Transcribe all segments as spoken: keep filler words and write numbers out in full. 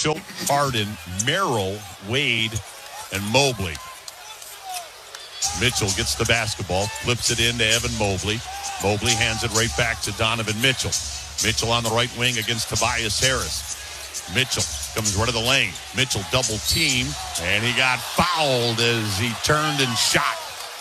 Mitchell, Harden, Merrill, Wade, and Mobley. Mitchell gets the basketball, flips it into Evan Mobley. Mobley hands it right back to Donovan Mitchell. Mitchell on the right wing against Tobias Harris. Mitchell comes right of the lane. Mitchell double team, and he got fouled as he turned and shot.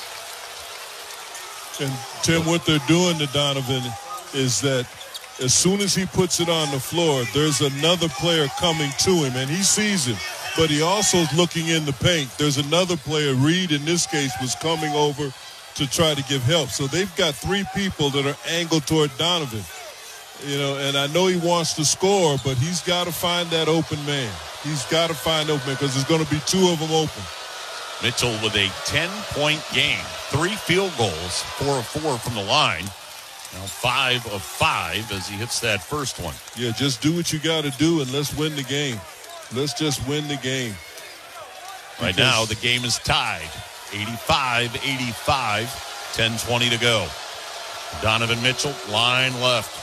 And Tim, what they're doing to Donovan is that as soon as he puts it on the floor, there's another player coming to him, and he sees him. But he also is looking in the paint. There's another player, Reed in this case, was coming over to try to give help. So they've got three people that are angled toward Donovan. You know, and I know he wants to score, but he's got to find that open man. He's got to find open man because there's going to be two of them open. Mitchell with a ten-point game. Three field goals, four of four from the line. Now five of five as he hits that first one. Yeah, just do what you got to do and let's win the game. Let's just win the game. Right now, the game is tied. eighty-five eighty-five, ten twenty to go. Donovan Mitchell, line left.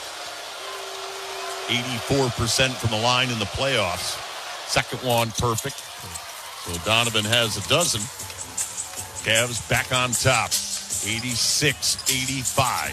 eighty-four percent from the line in the playoffs. Second one, perfect. So Donovan has a dozen. Cavs back on top. eighty-six eighty-five.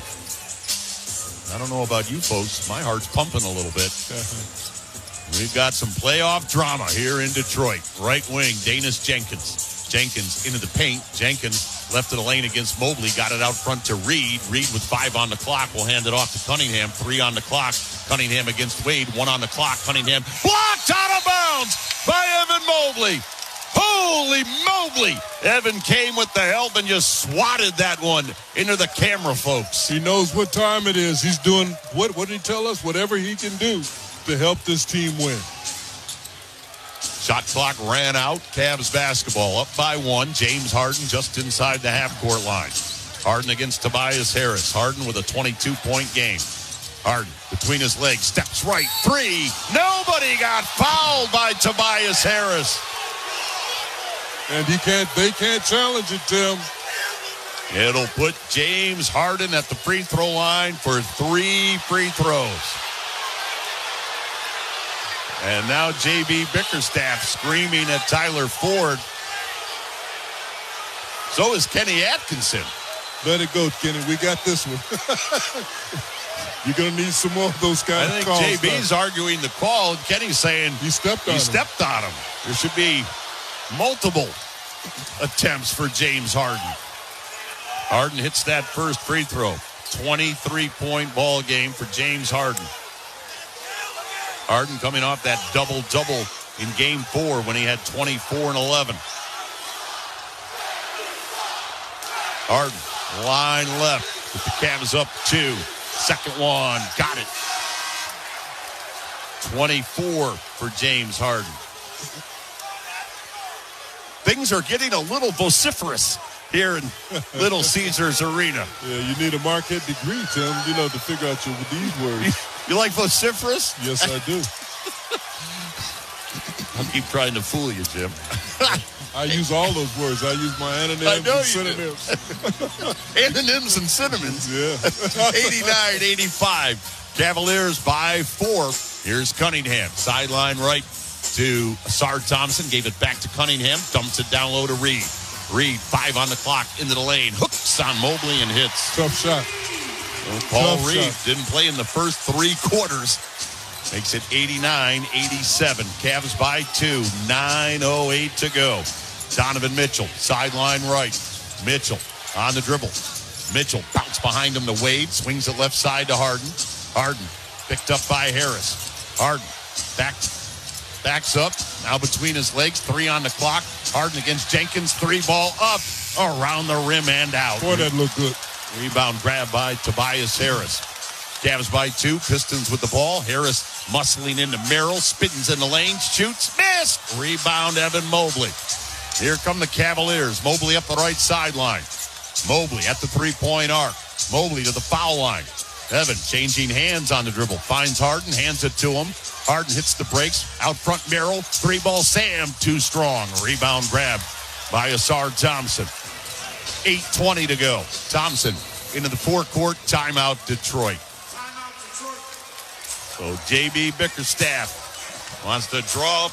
I don't know about you folks. My heart's pumping a little bit. We've got some playoff drama here in Detroit. Right wing, Danis Jenkins. Jenkins into the paint. Jenkins left of the lane against Mobley. Got it out front to Reed. Reed with five on the clock will hand it off to Cunningham. Three on the clock. Cunningham against Wade. One on the clock. Cunningham blocked out of bounds by Evan Mobley. Holy Mobley! Evan came with the help and just swatted that one into the camera, folks. He knows what time it is. He's doing, what, what did he tell us? Whatever he can do to help this team win. Shot clock ran out. Cavs basketball up by one. James Harden just inside the half-court line. Harden against Tobias Harris. Harden with a twenty-two-point game. Harden between his legs. Steps right. Three. Nobody got fouled by Tobias Harris. And he can't, they can't challenge it, Tim. It'll put James Harden at the free throw line for three free throws. And now J B Bickerstaff screaming at Tyler Ford. So is Kenny Atkinson. Let it go, Kenny. We got this one. You're going to need some more of those kind I of think calls. J B's now arguing the call, and Kenny's saying he stepped on he him. stepped on him. There should be multiple attempts for James Harden. Harden hits that first free throw. twenty-three point ball game for James Harden. Harden coming off that double-double in game four when he had twenty-four and eleven. Harden, line left with the Cavs up two. Second one, got it. twenty-four for James Harden. Things are getting a little vociferous here in Little Caesars Arena. Yeah, you need a Marquette degree, Tim, you know, to figure out your, these words. You like vociferous? Yes, I do. I'll keep trying to fool you, Jim. I use all those words. I use my anonyms I know and you synonyms. do. Anonyms and synonyms. Yeah. eighty-nine eighty-five. Cavaliers by four. Here's Cunningham. Sideline right to Asar Thompson. Gave it back to Cunningham. Dumps it down low to Reed. Reed, five on the clock, into the lane. Hooks on Mobley and hits. Tough shot. Well, Paul Tough Reed shot. didn't play in the first three quarters. Makes it eighty-nine eighty-seven. Cavs by two. nine oh eight to go. Donovan Mitchell, sideline right. Mitchell on the dribble. Mitchell bounced behind him to Wade. Swings it left side to Harden. Harden picked up by Harris. Harden back, backs up. Now between his legs. Three on the clock. Harden against Jenkins. Three ball up. Around the rim and out. Boy, that looked good. Rebound grab by Tobias Harris. Cavs by two. Pistons with the ball. Harris muscling into Merrill. Spins in the lane. Shoots. Missed. Rebound Evan Mobley. Here come the Cavaliers. Mobley up the right sideline. Mobley at the three-point arc. Mobley to the foul line. Evan changing hands on the dribble. Finds Harden. Hands it to him. Harden hits the brakes. Out front Merrill. Three-ball Sam. Too strong. Rebound grab by Asar Thompson. eight twenty to go. Thompson into the forecourt. Timeout Detroit. So J B Bickerstaff wants to draw up